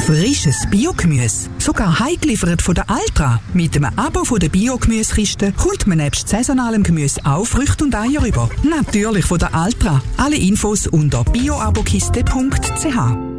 Frisches Biogemüse. Sogar heimgeliefert von der Altra. Mit einem Abo von der Biogemüsekiste kommt man nebst saisonalem Gemüse auch Früchte und Eier rüber. Natürlich von der Altra. Alle Infos unter bioabokiste.ch.